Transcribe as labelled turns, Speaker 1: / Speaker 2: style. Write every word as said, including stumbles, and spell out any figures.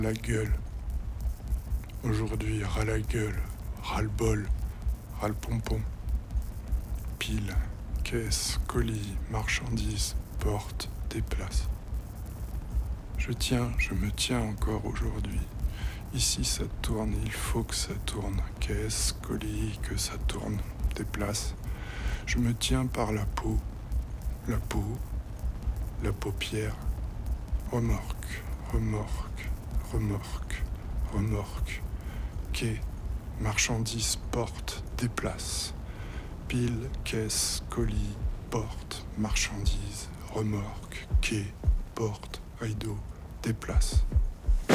Speaker 1: La gueule. Aujourd'hui, ras la gueule, ras le bol, ras le pompon. Pile, caisse, colis, marchandises, porte, déplace. Je tiens, je me tiens encore aujourd'hui. Ici ça tourne, il faut que ça tourne. Caisse, colis, que ça tourne, déplace. Je me tiens par la peau, la peau, la paupière. Remorque, remorque, remorque, remorque. Quai, marchandises, porte, déplace. Pile, caisse, colis, porte, marchandises, remorque, quai, porte, rideau, déplace.